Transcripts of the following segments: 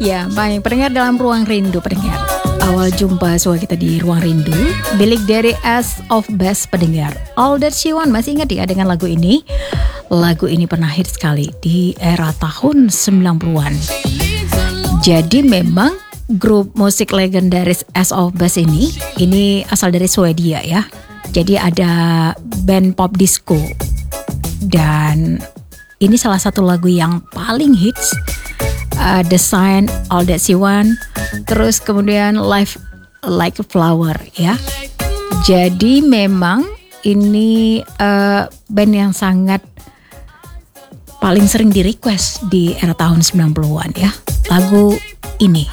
Ya, baik. Pendengar dalam Ruang Rindu, pendengar. Awal jumpa suara kita di Ruang Rindu, bilik dari Ace of Base, pendengar. All That She Want, masih ingat ya dengan lagu ini? Lagu ini pernah hit sekali di era tahun 90-an. Jadi memang grup musik legendaris Ace of Base ini asal dari Swedia ya. Jadi ada band pop disco. Dan ini salah satu lagu yang paling hits. The Sign, All That She Want, terus kemudian Life Like a Flower ya. Jadi memang ini band yang sangat paling sering di request di era tahun 90-an ya. Lagu ini.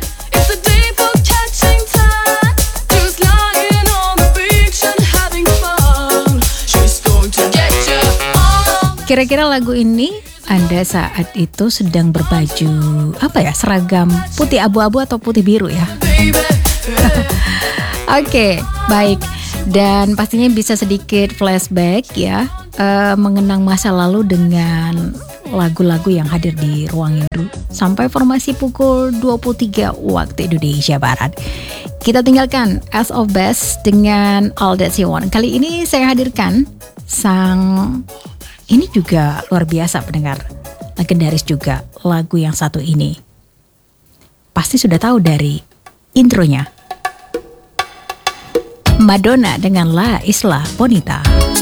Kira-kira lagu ini Anda saat itu sedang berbaju seragam putih abu-abu atau putih biru ya. Oke, baik. Dan pastinya bisa sedikit flashback ya, mengenang masa lalu dengan lagu-lagu yang hadir di Ruang Rindu sampai formasi pukul 23 waktu Indonesia Barat. Kita tinggalkan Ace of Base dengan All That She Want. Kali ini saya hadirkan ini juga luar biasa pendengar, legendaris juga lagu yang satu ini. Pasti sudah tahu dari intronya. Madonna dengan La Isla Bonita.